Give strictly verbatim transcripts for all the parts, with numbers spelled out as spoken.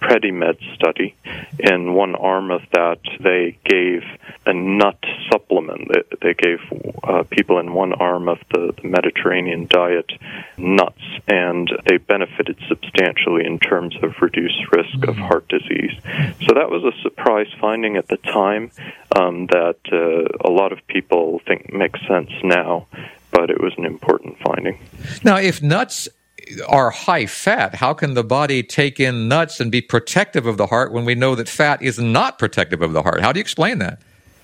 PREDIMED study. In one arm of that, they gave a nut supplement. They, they gave uh, people in one arm of the, the Mediterranean diet nuts, and they benefited substantially in terms of reduced risk mm-hmm. of heart disease. So that was a surprise finding at the time um, that uh, a lot of people think makes sense now, but it was an important finding. Now, if nuts are high fat, how can the body take in nuts and be protective of the heart when we know that fat is not protective of the heart? How do you explain that?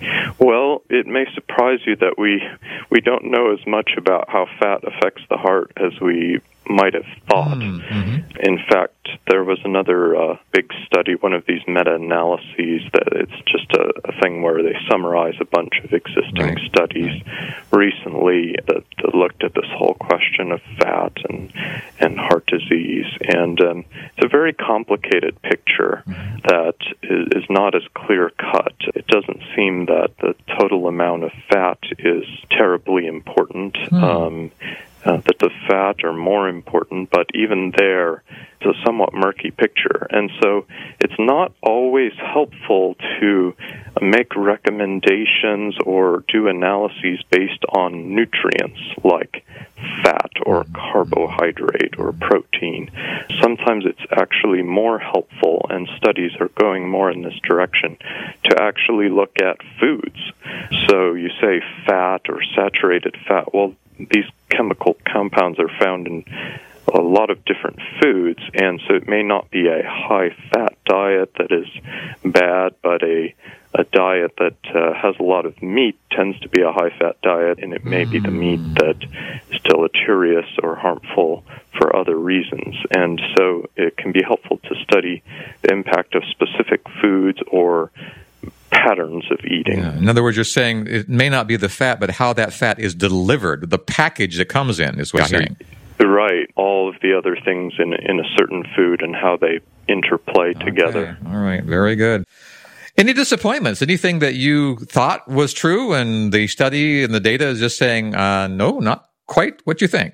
Well, it may surprise you that we we don't know as much about how fat affects the heart as we might have thought. Mm-hmm. In fact, there was another uh, big study, one of these meta-analyses, that it's just a, a thing where they summarize a bunch of existing right. studies right. recently that, that looked at this whole question of fat and and heart disease. And um, it's a very complicated picture mm-hmm. that is, is not as clear-cut. It doesn't seem that the total amount of fat is terribly important. Mm. Um, Uh, that the fat are more important, but even there, it's a somewhat murky picture. And so it's not always helpful to make recommendations or do analyses based on nutrients like fat or carbohydrate or protein. Sometimes it's actually more helpful, and studies are going more in this direction, to actually look at foods. So you say fat or saturated fat. Well, these chemical compounds are found in a lot of different foods, and so it may not be a high-fat diet that is bad, but a a diet that uh, has a lot of meat tends to be a high-fat diet, and it may be the meat that is deleterious or harmful for other reasons. And so it can be helpful to study the impact of specific foods or patterns of eating. Yeah. In other words, you're saying it may not be the fat, but how that fat is delivered, the package that comes in is what you're saying. Right. All of the other things in, in a certain food and how they interplay okay. together. All right. Very good. Any disappointments? Anything that you thought was true and the study and the data is just saying, uh, no, not quite what you think?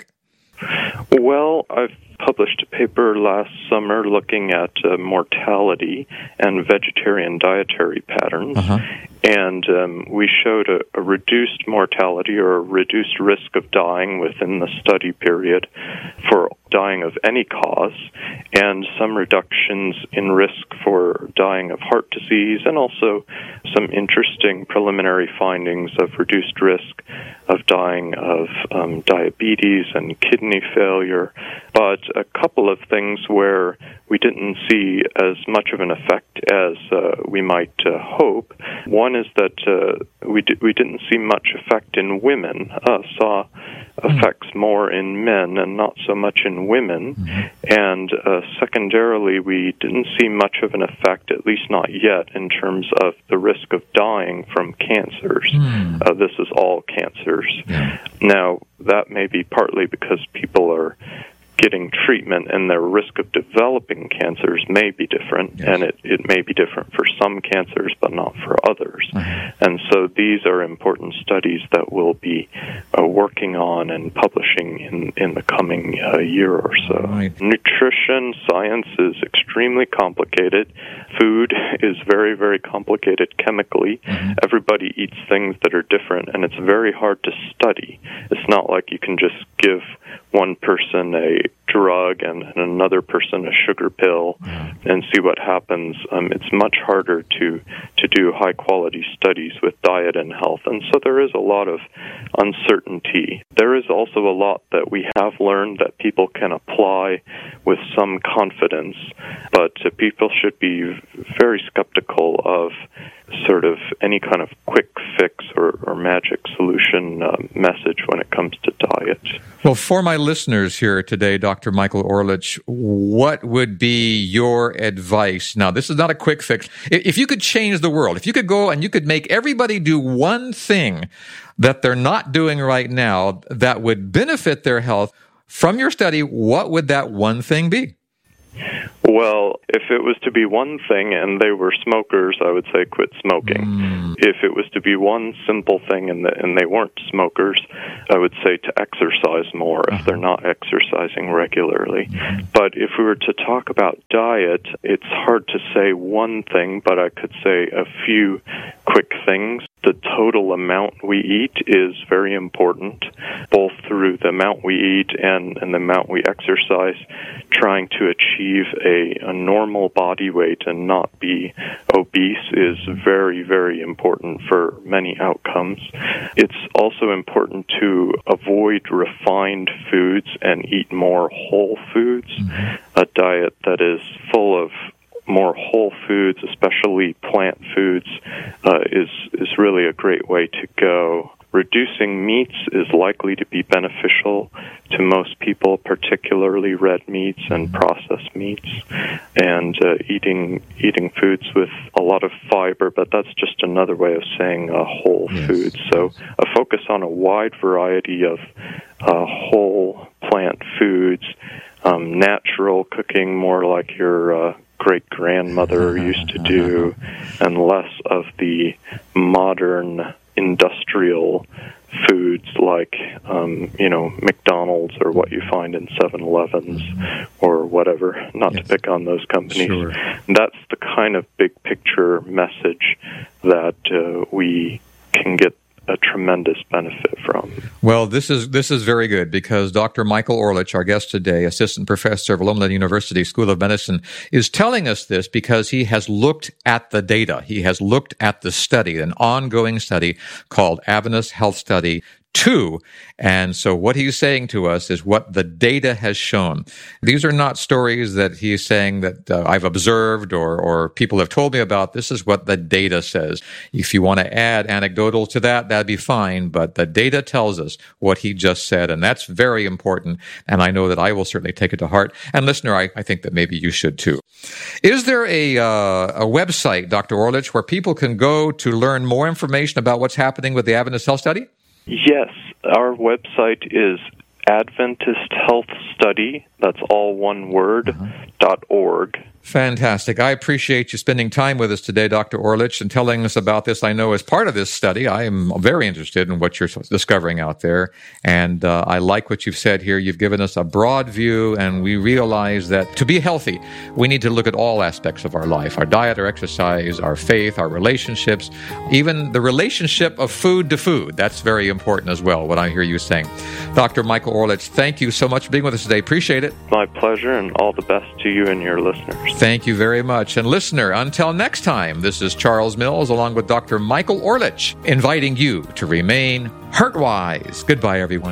Well, I've published a paper last summer looking at uh, mortality and vegetarian dietary patterns, uh-huh. and um, we showed a, a reduced mortality or a reduced risk of dying within the study period for dying of any cause, and some reductions in risk for dying of heart disease, and also some interesting preliminary findings of reduced risk of dying of um, diabetes and kidney failure, but a couple of things where we didn't see as much of an effect as uh, we might uh, hope. One is that uh, we di- we didn't see much effect in women, uh, saw effects more in men and not so much in women. Mm-hmm. And uh, secondarily, we didn't see much of an effect, at least not yet, in terms of the risk of dying from cancers. Mm. Uh, this is all cancers. Yeah. Now, that may be partly because people are getting treatment and their risk of developing cancers may be different, yes. and it, it may be different for some cancers but not for others. Mm-hmm. And so these are important studies that we'll be uh, working on and publishing in, in the coming uh, year or so. Right. Nutrition science is extremely complicated. Food is very, very complicated chemically. Mm-hmm. Everybody eats things that are different, and it's very hard to study. It's not like you can just give one person a drug and, and another person a sugar pill mm-hmm. and see what happens. Um, it's much harder to, to do high-quality studies with diet and health, and so there is a lot of uncertainty. There is also a lot that we have learned that people can apply with some confidence, but uh, people should be very skeptical of sort of any kind of quick fix or, or magic solution uh, message when it comes to diet. Well, for my listeners here today, Doctor Michael Orlich, what would be your advice? Now, this is not a quick fix. If you could change the world, if you could go and you could make everybody do one thing that they're not doing right now that would benefit their health from your study, what would that one thing be? Well, if it was to be one thing and they were smokers, I would say quit smoking. Mm. If it was to be one simple thing and, the, and they weren't smokers, I would say to exercise more if they're not exercising regularly. But if we were to talk about diet, it's hard to say one thing, but I could say a few quick things. The total amount we eat is very important, both through the amount we eat and, and the amount we exercise, trying to achieve a, a normal body weight and not be obese is very, very important for many outcomes. It's also important to avoid refined foods and eat more whole foods, a diet that is full of more whole foods, especially plant foods, uh, is is really a great way to go. Reducing meats is likely to be beneficial to most people, particularly red meats and processed meats, and uh, eating eating foods with a lot of fiber, but that's just another way of saying uh, whole yes. foods. So a focus on a wide variety of uh, whole plant foods, um, natural cooking, more like your uh, great-grandmother used to do, and less of the modern industrial foods like, um, you know, McDonald's or what you find in seven elevens or whatever, not yes. to pick on those companies. Sure. That's the kind of big-picture message that uh, we can get a tremendous benefit from. Well, this is this is very good because Doctor Michael Orlich, our guest today, assistant professor of Loma Linda University School of Medicine, is telling us this because he has looked at the data. He has looked at the study, an ongoing study called Adventist Health Study two. And so what he's saying to us is what the data has shown. These are not stories that he's saying that uh, I've observed or, or people have told me about. This is what the data says. If you want to add anecdotal to that, that'd be fine. But the data tells us what he just said, and that's very important. And I know that I will certainly take it to heart. And listener, I, I think that maybe you should too. Is there a, uh, a website, Doctor Orlich, where people can go to learn more information about what's happening with the Adventist Health Study? Yes, our website is Adventist Health Study, that's all one word, uh-huh. dot org. Fantastic. I appreciate you spending time with us today, Doctor Orlich, and telling us about this. I know as part of this study, I am very interested in what you're discovering out there, and uh, I like what you've said here. You've given us a broad view, and we realize that to be healthy, we need to look at all aspects of our life, our diet, our exercise, our faith, our relationships, even the relationship of food to food. That's very important as well, what I hear you saying. Doctor Michael Orlich, thank you so much for being with us today. Appreciate it. My pleasure, and all the best to you and your listeners. Thank you very much. And listener, until next time, this is Charles Mills along with Doctor Michael Orlich, inviting you to remain heart-wise. Goodbye, everyone.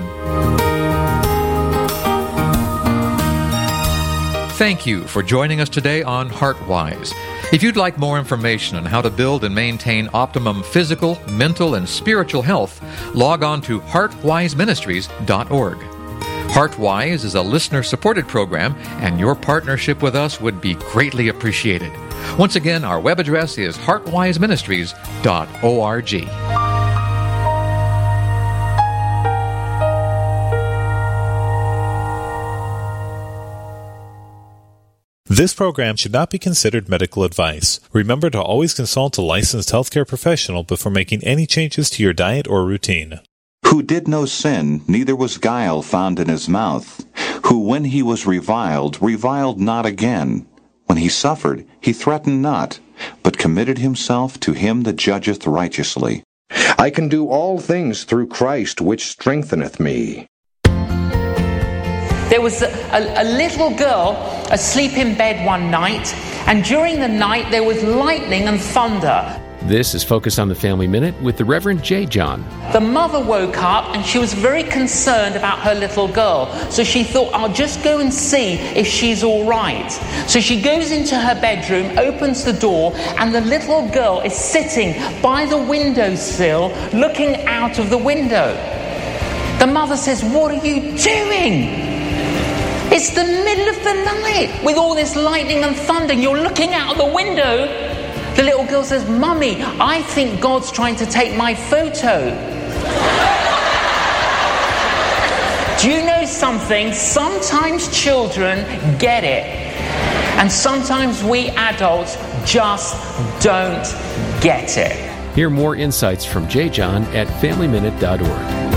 Thank you for joining us today on Heartwise. If you'd like more information on how to build and maintain optimum physical, mental, and spiritual health, log on to heart wise ministries dot org. Heartwise is a listener-supported program, and your partnership with us would be greatly appreciated. Once again, our web address is heart wise ministries dot org. This program should not be considered medical advice. Remember to always consult a licensed healthcare professional before making any changes to your diet or routine. Who did no sin, neither was guile found in his mouth. Who, when he was reviled, reviled not again. When he suffered, he threatened not, but committed himself to him that judgeth righteously. I can do all things through Christ, which strengtheneth me. There was a, a, a little girl asleep in bed one night, and during the night there was lightning and thunder. This is Focus on the Family Minute with the Reverend J. John. The mother woke up and she was very concerned about her little girl. So she thought, I'll just go and see if she's all right. So she goes into her bedroom, opens the door, and the little girl is sitting by the windowsill looking out of the window. The mother says, what are you doing? It's the middle of the night with all this lightning and thunder. You're looking out of the window. The little girl says, Mummy, I think God's trying to take my photo. Do you know something? Sometimes children get it. And sometimes we adults just don't get it. Hear more insights from J. John at family minute dot org.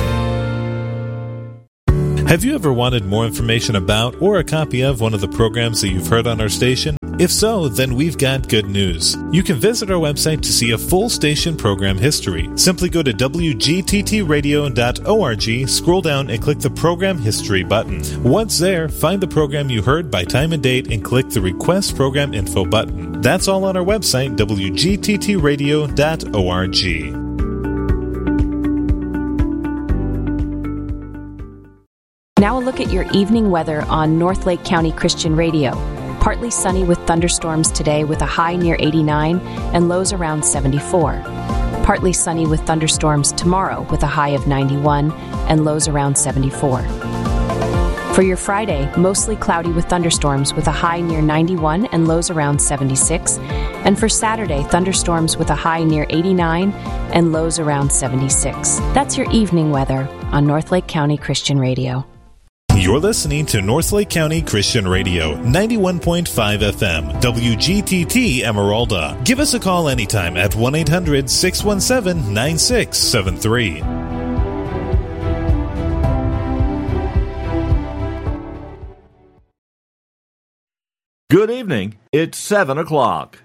Have you ever wanted more information about or a copy of one of the programs that you've heard on our station? If so, then we've got good news. You can visit our website to see a full station program history. Simply go to w g t t radio dot org, scroll down and click the Program History button. Once there, find the program you heard by time and date and click the Request Program Info button. That's all on our website, w g t t radio dot org. Now a look at your evening weather on North Lake County Christian Radio. Partly sunny with thunderstorms today with a high near eighty-nine and lows around seventy-four. Partly sunny with thunderstorms tomorrow with a high of ninety-one and lows around seventy-four. For your Friday, mostly cloudy with thunderstorms with a high near ninety-one and lows around seventy-six. And for Saturday, thunderstorms with a high near eighty-nine and lows around seventy-six. That's your evening weather on North Lake County Christian Radio. You're listening to North Lake County Christian Radio, ninety-one point five F M, W G T T Emeralda. Give us a call anytime at one eight hundred six one seven nine six seven three. Good evening. It's seven o'clock.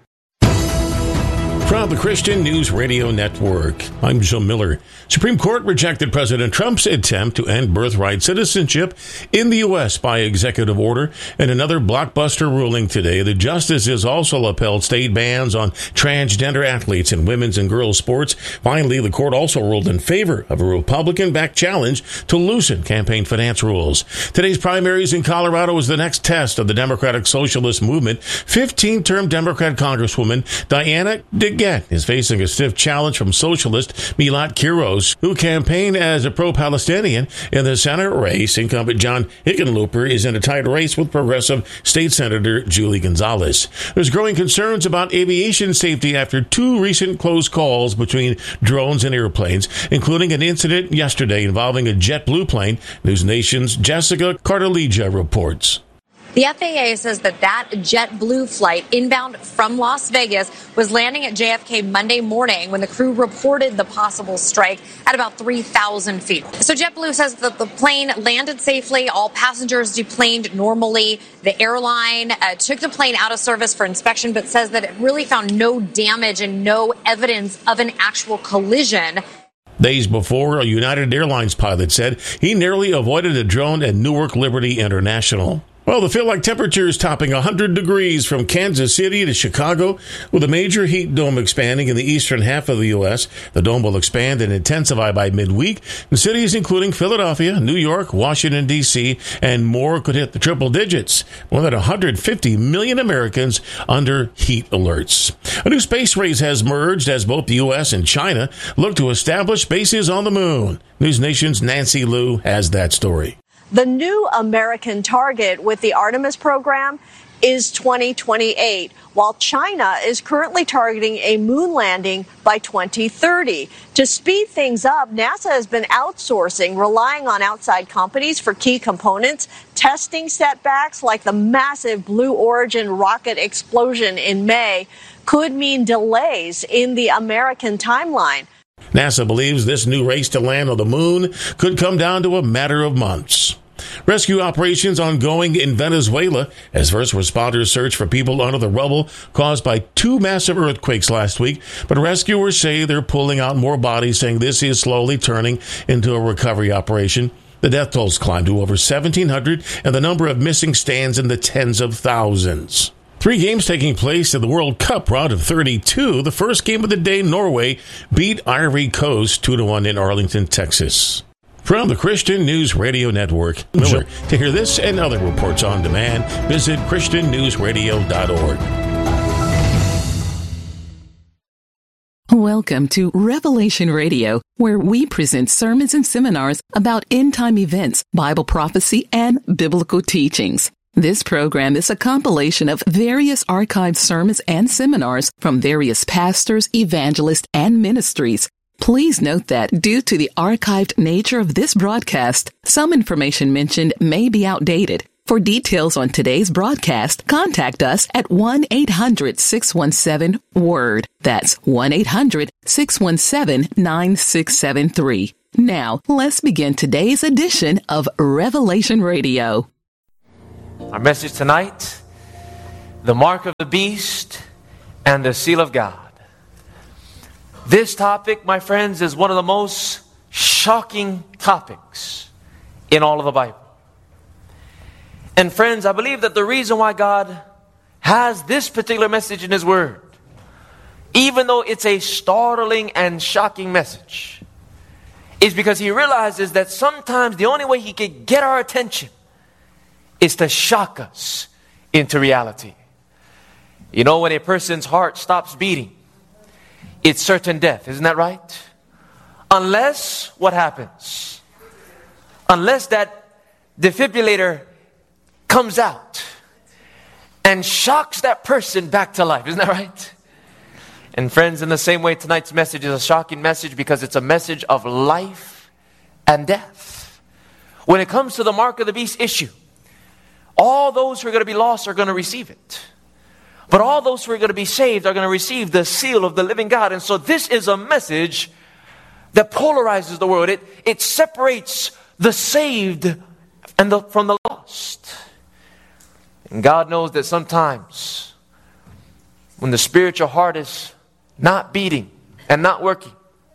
From the Christian News Radio Network, I'm Joe Miller. Supreme Court rejected President Trump's attempt to end birthright citizenship in the U S by executive order. And another blockbuster ruling today. The justices also upheld state bans on transgender athletes in women's and girls' sports. Finally, the court also ruled in favor of a Republican-backed challenge to loosen campaign finance rules. Today's primaries in Colorado is the next test of the Democratic Socialist Movement. fifteen-term Democrat Congresswoman Diana DeGette is facing a stiff challenge from socialist Milat Quiros, who campaigned as a pro-Palestinian in the Senate race. Incumbent John Hickenlooper is in a tight race with progressive State Senator Julie Gonzalez. There's growing concerns about aviation safety after two recent close calls between drones and airplanes, including an incident yesterday involving a JetBlue plane. News Nation's Jessica Cardelija reports. The F A A says that that JetBlue flight inbound from Las Vegas was landing at J F K Monday morning when the crew reported the possible strike at about three thousand feet. So JetBlue says that the plane landed safely. All passengers deplaned normally. The airline uh, took the plane out of service for inspection, but says that it really found no damage and no evidence of an actual collision. Days before, a United Airlines pilot said he nearly avoided a drone at Newark Liberty International. Well, the feel like temperatures topping one hundred degrees from Kansas City to Chicago, with a major heat dome expanding in the eastern half of the U S. The dome will expand and intensify by midweek. And cities including Philadelphia, New York, Washington, D C, and more could hit the triple digits. More than one hundred fifty million Americans under heat alerts. A new space race has merged as both the U S and China look to establish bases on the moon. News Nation's Nancy Liu has that story. The new American target with the Artemis program is twenty twenty-eight, while China is currently targeting a moon landing by twenty thirty. To speed things up, NASA has been outsourcing, relying on outside companies for key components. Testing setbacks like the massive Blue Origin rocket explosion in May could mean delays in the American timeline. NASA believes this new race to land on the moon could come down to a matter of months. Rescue operations ongoing in Venezuela as first responders search for people under the rubble caused by two massive earthquakes last week. But rescuers say they're pulling out more bodies, saying this is slowly turning into a recovery operation. The death tolls climbed to over seventeen hundred, and the number of missing stands in the tens of thousands. Three games taking place in the World Cup round of thirty-two. The first game of the day, Norway beat Ivory Coast two to one in Arlington, Texas. From the Christian News Radio Network, Miller. To hear this and other reports on demand, visit christian news radio dot org. Welcome to Revelation Radio, where we present sermons and seminars about end-time events, Bible prophecy, and biblical teachings. This program is a compilation of various archived sermons and seminars from various pastors, evangelists, and ministries. Please note that due to the archived nature of this broadcast, some information mentioned may be outdated. For details on today's broadcast, contact us at one eight hundred six one seven WORD. That's one eight hundred six one seven nine six seven three. Now, let's begin today's edition of Revelation Radio. Our message tonight, the mark of the beast and the seal of God. This topic, my friends, is one of the most shocking topics in all of the Bible. And friends, I believe that the reason why God has this particular message in His Word, even though it's a startling and shocking message, is because He realizes that sometimes the only way He can get our attention is to shock us into reality. You know, when a person's heart stops beating, it's certain death, isn't that right? Unless, what happens? Unless that defibrillator comes out and shocks that person back to life. Isn't that right? And friends, in the same way, tonight's message is a shocking message because it's a message of life and death. When it comes to the mark of the beast issue, all those who are going to be lost are going to receive it. But all those who are going to be saved are going to receive the seal of the living God. And so this is a message that polarizes the world. It, it separates the saved and the, from the lost. And God knows that sometimes when the spiritual heart is not beating and not working,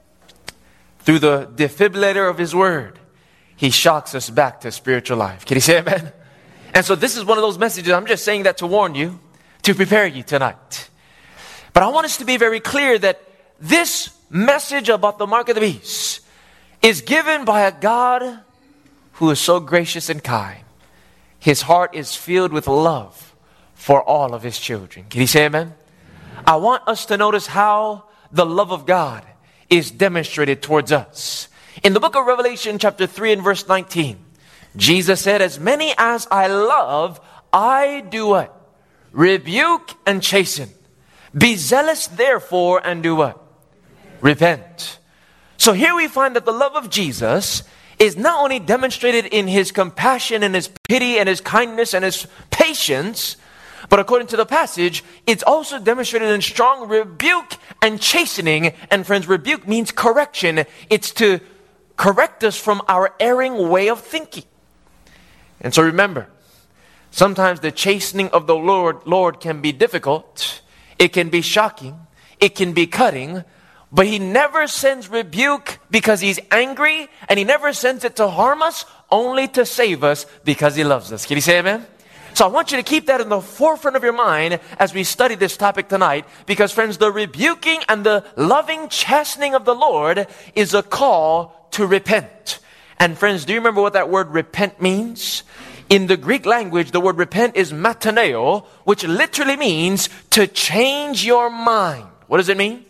through the defibrillator of His Word, He shocks us back to spiritual life. Can you say amen? And so this is one of those messages, I'm just saying that to warn you, to prepare you tonight. But I want us to be very clear that this message about the mark of the beast is given by a God who is so gracious and kind. His heart is filled with love for all of His children. Can you say amen? I want us to notice how the love of God is demonstrated towards us. In the book of Revelation chapter three and verse nineteen, Jesus said, as many as I love, I do what? Rebuke and chasten. Be zealous therefore and do what? Repent. So here we find that the love of Jesus is not only demonstrated in His compassion and His pity and His kindness and His patience, but according to the passage, it's also demonstrated in strong rebuke and chastening. And friends, rebuke means correction. It's to correct us from our erring way of thinking. And so remember, sometimes the chastening of the Lord, Lord can be difficult. It can be shocking. It can be cutting. But He never sends rebuke because He's angry, and He never sends it to harm us, only to save us because He loves us. Can you say amen? So I want you to keep that in the forefront of your mind as we study this topic tonight, because friends, the rebuking and the loving chastening of the Lord is a call to repent. And friends, do you remember what that word repent means? In the Greek language, the word repent is metaneo, which literally means to change your mind. What does it mean?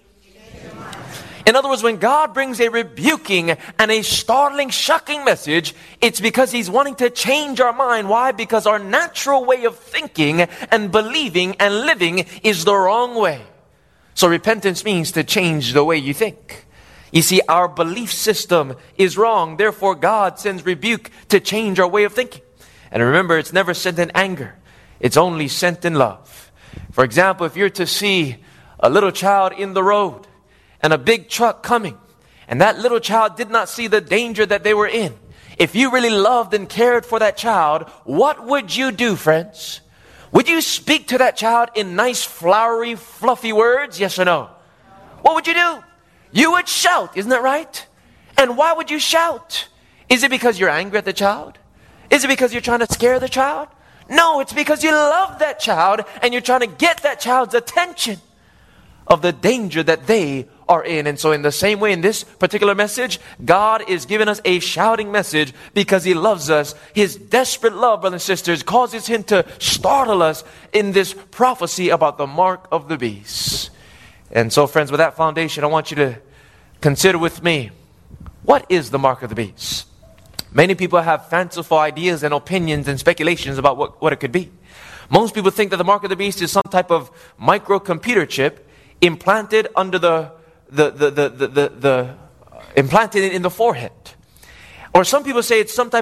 In other words, when God brings a rebuking and a startling, shocking message, it's because He's wanting to change our mind. Why? Because our natural way of thinking and believing and living is the wrong way. So repentance means to change the way you think. You see, our belief system is wrong. Therefore, God sends rebuke to change our way of thinking. And remember, it's never sent in anger. It's only sent in love. For example, if you're to see a little child in the road, and a big truck coming, and that little child did not see the danger that they were in, if you really loved and cared for that child, what would you do, friends? Would you speak to that child in nice, flowery, fluffy words? Yes or no? What would you do? You would shout, isn't that right? And why would you shout? Is it because you're angry at the child? Is it because you're trying to scare the child? No, it's because you love that child and you're trying to get that child's attention of the danger that they are in. And so in the same way, in this particular message, God is giving us a shouting message because He loves us. His desperate love, brothers and sisters, causes Him to startle us in this prophecy about the mark of the beast. And so, friends, with that foundation, I want you to consider with me, what is the mark of the beast? Many people have fanciful ideas and opinions and speculations about what, what it could be. Most people think that the mark of the beast is some type of microcomputer chip implanted under the the the the the, the, the implanted in the forehead. Or some people say it's some type of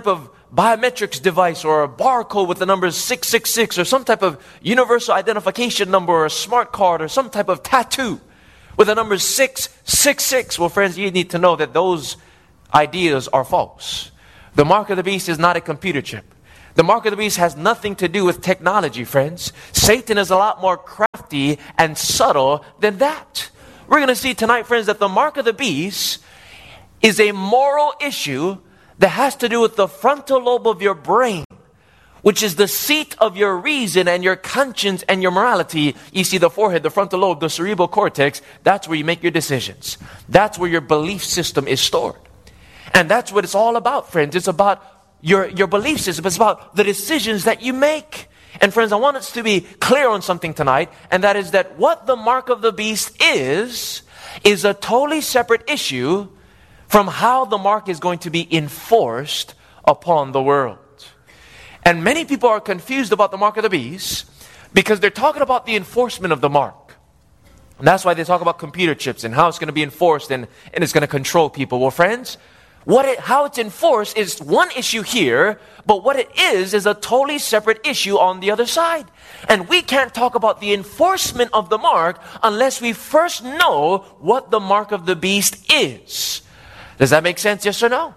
biometrics device or a barcode with the number six six six or some type of universal identification number or a smart card or some type of tattoo with the number six six six. Well, friends, you need to know that those ideas are false. The mark of the beast is not a computer chip. The mark of the beast has nothing to do with technology, friends. Satan is a lot more crafty and subtle than that. We're going to see tonight, friends, that the mark of the beast is a moral issue that has to do with the frontal lobe of your brain, which is the seat of your reason and your conscience and your morality. You see the forehead, the frontal lobe, the cerebral cortex, that's where you make your decisions. That's where your belief system is stored. And that's what it's all about, friends. It's about your, your belief system. It's about the decisions that you make. And friends, I want us to be clear on something tonight, and that is that what the mark of the beast is, is a totally separate issue from how the mark is going to be enforced upon the world. And many people are confused about the mark of the beast because they're talking about the enforcement of the mark. And that's why they talk about computer chips and how it's going to be enforced and, and it's going to control people. Well, friends, What it, how it's enforced is one issue here, but what it is is a totally separate issue on the other side. And we can't talk about the enforcement of the mark unless we first know what the mark of the beast is. Does that make sense? Yes or no?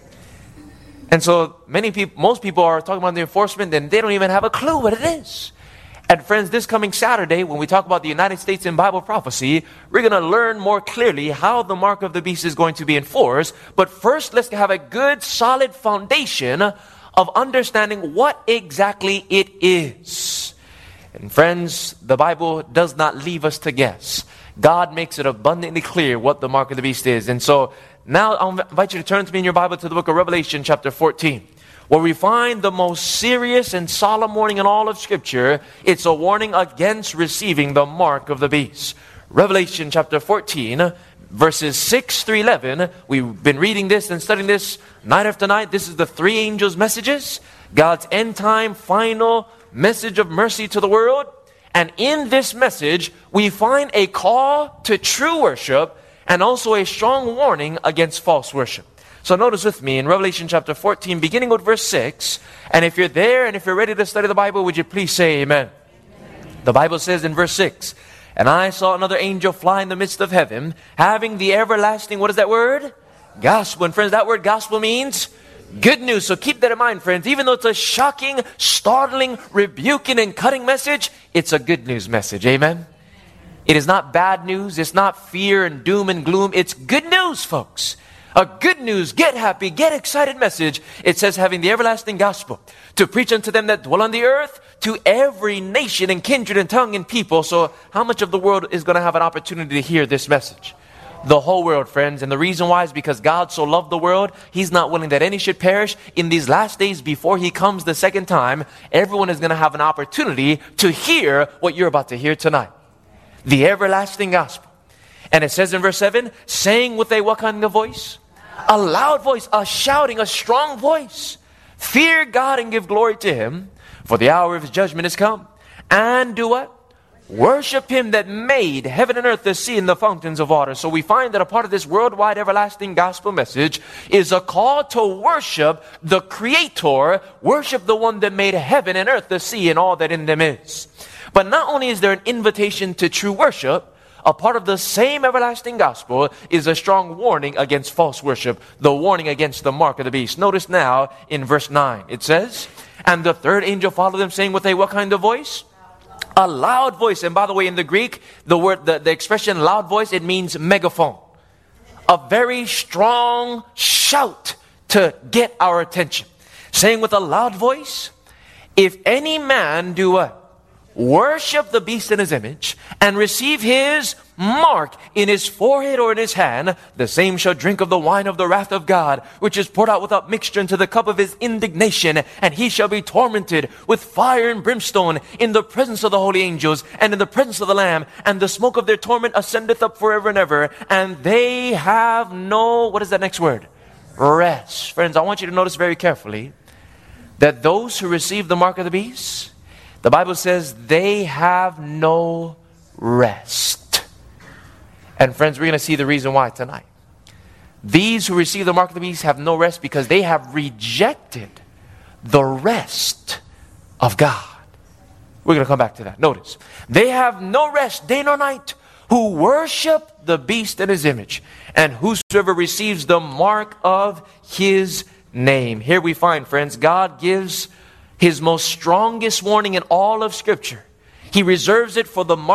And so many people, most people are talking about the enforcement and they don't even have a clue what it is. And friends, this coming Saturday, when we talk about the United States in Bible prophecy, we're going to learn more clearly how the mark of the beast is going to be enforced. But first, let's have a good, solid foundation of understanding what exactly it is. And friends, the Bible does not leave us to guess. God makes it abundantly clear what the mark of the beast is. And so now I'll invite you to turn to me in your Bible to the book of Revelation chapter fourteen. Where we find the most serious and solemn warning in all of Scripture. It's a warning against receiving the mark of the beast. Revelation chapter fourteen, verses six through eleven. We've been reading this and studying this night after night. This is the three angels' messages. God's end time final message of mercy to the world. And in this message, we find a call to true worship and also a strong warning against false worship. So notice with me in Revelation chapter fourteen, beginning with verse six. And if you're there and if you're ready to study the Bible, would you please say amen? Amen. The Bible says in verse six, "And I saw another angel fly in the midst of heaven, having the everlasting," what is that word? Gospel. And friends, that word gospel means good news. So keep that in mind, friends. Even though it's a shocking, startling, rebuking, and cutting message, it's a good news message. Amen? It is not bad news. It's not fear and doom and gloom. It's good news, folks. A good news, get happy, get excited message. It says, having the everlasting gospel, to preach unto them that dwell on the earth, to every nation and kindred and tongue and people. So how much of the world is going to have an opportunity to hear this message? The whole world, friends. And the reason why is because God so loved the world, He's not willing that any should perish. In these last days before He comes the second time, everyone is going to have an opportunity to hear what you're about to hear tonight. The everlasting gospel. And it says in verse seven, saying with a what kind of voice? A loud voice, a shouting, a strong voice. Fear God and give glory to Him, for the hour of His judgment is come. And do what? Worship Him that made heaven and earth, the sea, and the fountains of water. So we find that a part of this worldwide everlasting gospel message is a call to worship the Creator, worship the one that made heaven and earth, the sea, and all that in them is. But not only is there an invitation to true worship, a part of the same everlasting gospel is a strong warning against false worship, the warning against the mark of the beast. Notice now in verse nine, it says, "And the third angel followed them, saying with a what kind of voice? A loud voice." And by the way, in the Greek, the word, the, the expression loud voice, it means megaphone. A very strong shout to get our attention. Saying with a loud voice, "If any man do what? Worship the beast in his image, and receive his mark in his forehead or in his hand, the same shall drink of the wine of the wrath of God, which is poured out without mixture into the cup of His indignation. And he shall be tormented with fire and brimstone in the presence of the holy angels and in the presence of the Lamb. And the smoke of their torment ascendeth up forever and ever. And they have no," what is that next word? Rest. Friends, I want you to notice very carefully that those who receive the mark of the beast, the Bible says they have no rest. And friends, we're going to see the reason why tonight. These who receive the mark of the beast have no rest because they have rejected the rest of God. We're going to come back to that. Notice, they have no rest day nor night who worship the beast and his image, and whosoever receives the mark of his name. Here we find, friends, God gives his most strongest warning in all of Scripture. He reserves it for the mark